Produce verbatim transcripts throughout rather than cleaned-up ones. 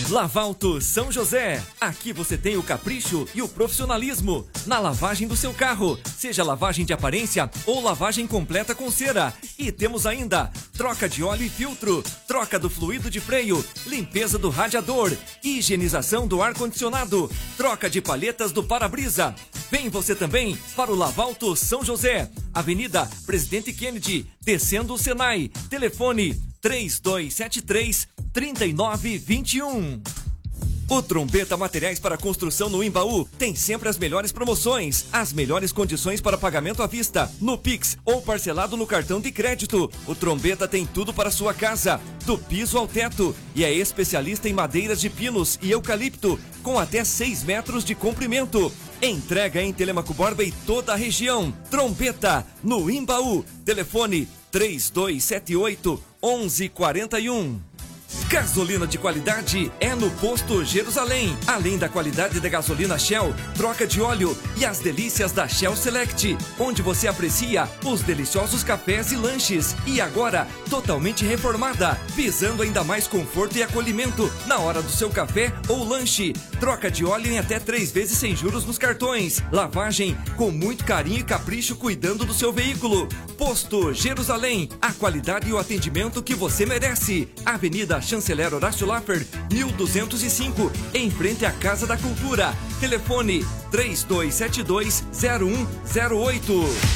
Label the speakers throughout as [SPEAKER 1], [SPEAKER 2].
[SPEAKER 1] Lavalto São José. Aqui você tem o capricho e o profissionalismo na lavagem do seu carro, seja lavagem de aparência ou lavagem completa com cera. E temos ainda troca de óleo e filtro, troca do fluido de freio, limpeza do radiador, higienização do ar-condicionado, troca de palhetas do para-brisa. Vem você também para o Lavalto São José, Avenida Presidente Kennedy, descendo o Senai. Telefone três dois sete três, três nove dois um. O Trombeta Materiais para Construção no Imbaú tem sempre as melhores promoções, as melhores condições para pagamento à vista, no Pix ou parcelado no cartão de crédito. O Trombeta tem tudo para sua casa, do piso ao teto, e é especialista em madeiras de pinos e eucalipto, com até seis metros de comprimento. Entrega em Telemaco Borba e toda a região. Trombeta, no Imbaú. Telefone três dois sete oito, um um quatro um. Gasolina de qualidade é no Posto Jerusalém. Além da qualidade da gasolina Shell, troca de óleo e as delícias da Shell Select, onde você aprecia os deliciosos cafés e lanches. E agora, totalmente reformada, visando ainda mais conforto e acolhimento na hora do seu café ou lanche. Troca de óleo em até três vezes sem juros nos cartões. Lavagem com muito carinho e capricho cuidando do seu veículo. Posto Jerusalém, a qualidade e o atendimento que você merece. Avenida Chanceler Horácio Laffer, mil duzentos e cinco, em frente à Casa da Cultura. Telefone três dois sete dois, zero um zero oito.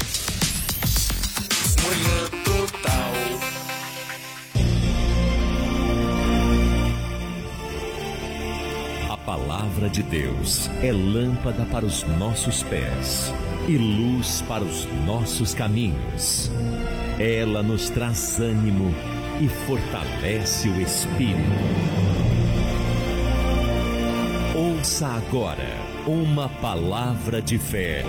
[SPEAKER 2] Manhã Total.
[SPEAKER 3] A palavra de Deus é lâmpada para os nossos pés e luz para os nossos caminhos. Ela nos traz ânimo e fortalece o espírito. Ouça agora uma palavra de fé.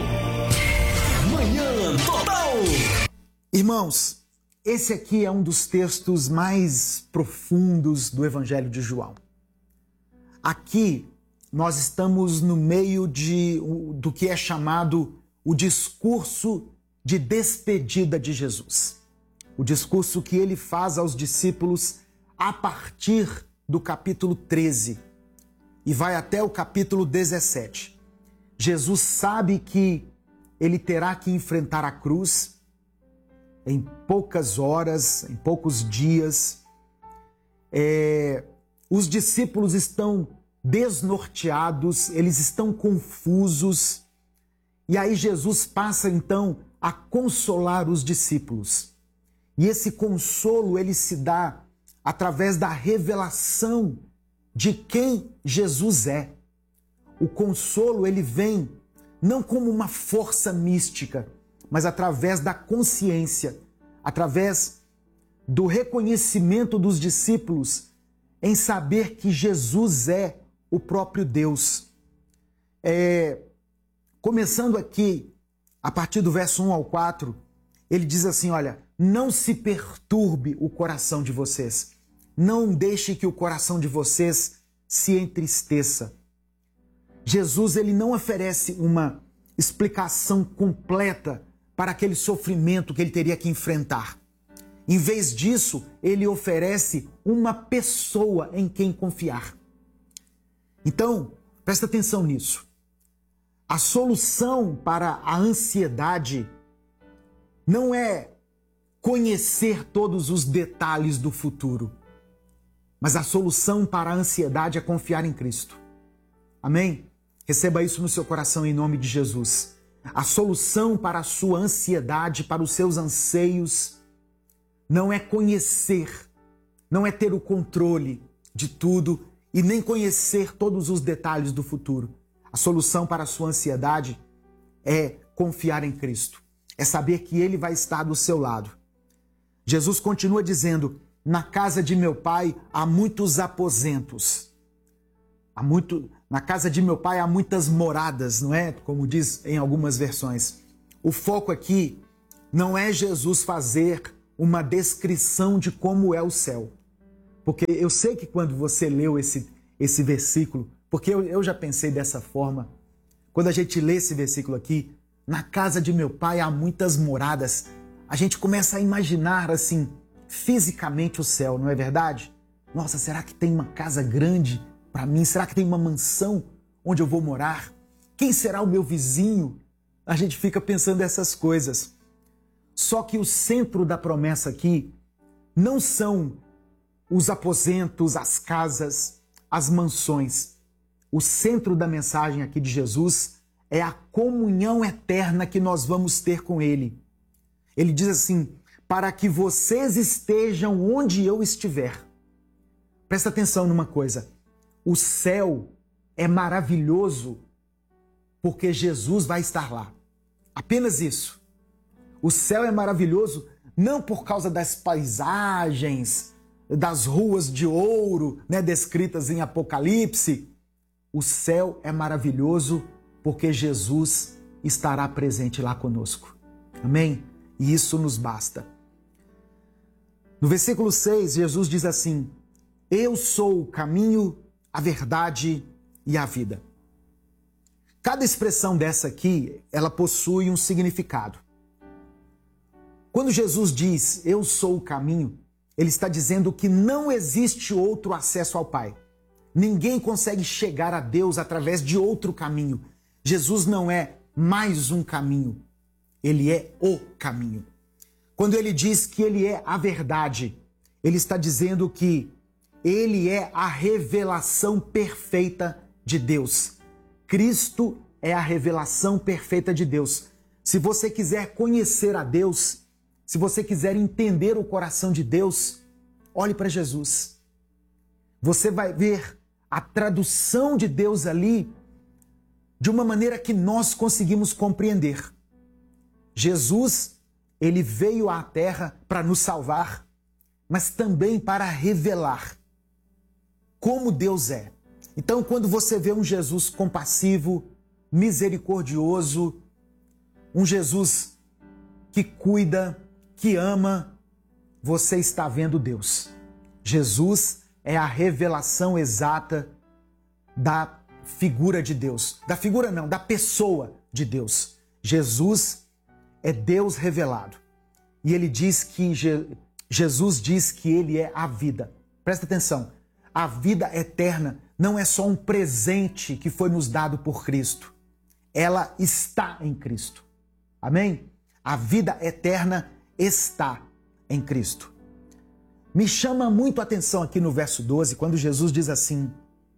[SPEAKER 4] Manhã Total. Irmãos, esse aqui é um dos textos mais profundos do Evangelho de João. Aqui nós estamos no meio de, do que é chamado o discurso de despedida de Jesus. O discurso que ele faz aos discípulos a partir do capítulo treze e vai até o capítulo dezessete. Jesus sabe que ele terá que enfrentar a cruz em poucas horas, em poucos dias. É, os discípulos estão desnorteados, eles estão confusos. E aí Jesus passa então a consolar os discípulos. E esse consolo ele se dá através da revelação de quem Jesus é. O consolo ele vem não como uma força mística, mas através da consciência, através do reconhecimento dos discípulos em saber que Jesus é o próprio Deus. É, começando aqui, a partir do verso um ao quatro, ele diz assim, olha, não se perturbe o coração de vocês. Não deixe que o coração de vocês se entristeça. Jesus ele não oferece uma explicação completa para aquele sofrimento que ele teria que enfrentar. Em vez disso, ele oferece uma pessoa em quem confiar. Então, presta atenção nisso. A solução para a ansiedade não é conhecer todos os detalhes do futuro, mas a solução para a ansiedade é confiar em Cristo. Amém? Receba isso no seu coração em nome de Jesus. A solução para a sua ansiedade, para os seus anseios, não é conhecer, não é ter o controle de tudo e nem conhecer todos os detalhes do futuro. A solução para a sua ansiedade é confiar em Cristo, é saber que Ele vai estar do seu lado. Jesus continua dizendo, na casa de meu pai há muitos aposentos. Há muito, na casa de meu pai há muitas moradas, não é? Como diz em algumas versões. O foco aqui não é Jesus fazer uma descrição de como é o céu. Porque eu sei que quando você leu esse, esse versículo, porque eu, eu já pensei dessa forma, quando a gente lê esse versículo aqui, na casa de meu pai há muitas moradas, a gente começa a imaginar assim, fisicamente o céu, não é verdade? Nossa, será que tem uma casa grande para mim? Será que tem uma mansão onde eu vou morar? Quem será o meu vizinho? A gente fica pensando essas coisas. Só que o centro da promessa aqui não são os aposentos, as casas, as mansões. O centro da mensagem aqui de Jesus é a comunhão eterna que nós vamos ter com Ele. Ele diz assim, para que vocês estejam onde eu estiver. Presta atenção numa coisa, o céu é maravilhoso porque Jesus vai estar lá. Apenas isso. O céu é maravilhoso não por causa das paisagens, das ruas de ouro, né, descritas em Apocalipse. O céu é maravilhoso porque Jesus estará presente lá conosco. Amém? E isso nos basta. No versículo seis, Jesus diz assim, eu sou o caminho, a verdade e a vida. Cada expressão dessa aqui, ela possui um significado. Quando Jesus diz, eu sou o caminho, ele está dizendo que não existe outro acesso ao Pai. Ninguém consegue chegar a Deus através de outro caminho. Jesus não é mais um caminho, ele é o caminho. Quando ele diz que ele é a verdade, ele está dizendo que ele é a revelação perfeita de Deus. Cristo é a revelação perfeita de Deus. Se você quiser conhecer a Deus, se você quiser entender o coração de Deus, olhe para Jesus. Você vai ver a tradução de Deus ali de uma maneira que nós conseguimos compreender. Jesus, ele veio à terra para nos salvar, mas também para revelar como Deus é. Então, quando você vê um Jesus compassivo, misericordioso, um Jesus que cuida, que ama, você está vendo Deus. Jesus é a revelação exata da figura de Deus. Da figura não, da pessoa de Deus. Jesus é Deus revelado. E ele diz que Je- Jesus diz que ele é a vida. Presta atenção. A vida eterna não é só um presente que foi nos dado por Cristo. Ela está em Cristo. Amém? A vida eterna está em Cristo. Me chama muito a atenção aqui no verso doze, quando Jesus diz assim,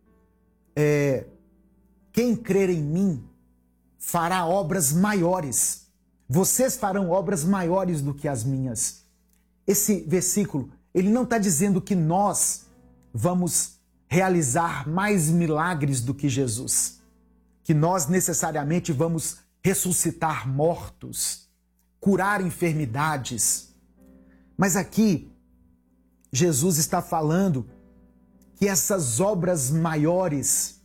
[SPEAKER 4] é, quem crer em mim fará obras maiores. Vocês farão obras maiores do que as minhas. Esse versículo, ele não está dizendo que nós vamos realizar mais milagres do que Jesus, que nós necessariamente vamos ressuscitar mortos, curar enfermidades. Mas aqui, Jesus está falando que essas obras maiores,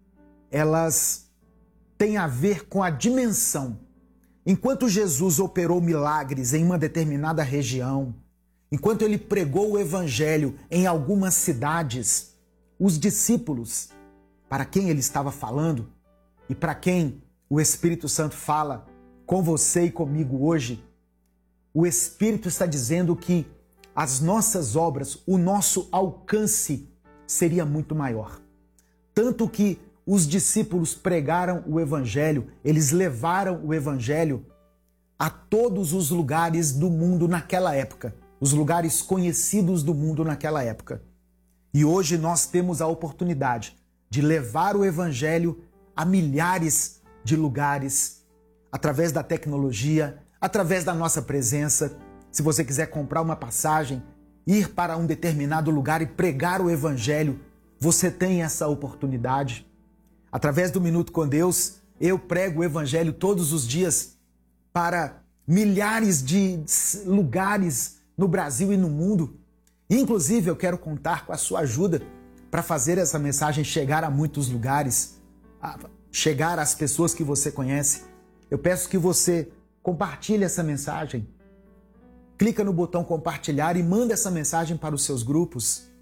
[SPEAKER 4] elas têm a ver com a dimensão. Enquanto Jesus operou milagres em uma determinada região, enquanto ele pregou o evangelho em algumas cidades, os discípulos, para quem ele estava falando e para quem o Espírito Santo fala com você e comigo hoje, o Espírito está dizendo que as nossas obras, o nosso alcance seria muito maior. Tanto que os discípulos pregaram o evangelho, eles levaram o evangelho a todos os lugares do mundo naquela época, os lugares conhecidos do mundo naquela época. E hoje nós temos a oportunidade de levar o evangelho a milhares de lugares, através da tecnologia, através da nossa presença. Se você quiser comprar uma passagem, ir para um determinado lugar e pregar o evangelho, você tem essa oportunidade. Através do Minuto com Deus, eu prego o evangelho todos os dias para milhares de lugares no Brasil e no mundo. Inclusive, eu quero contar com a sua ajuda para fazer essa mensagem chegar a muitos lugares, a chegar às pessoas que você conhece. Eu peço que você compartilhe essa mensagem. Clica no botão compartilhar e manda essa mensagem para os seus grupos.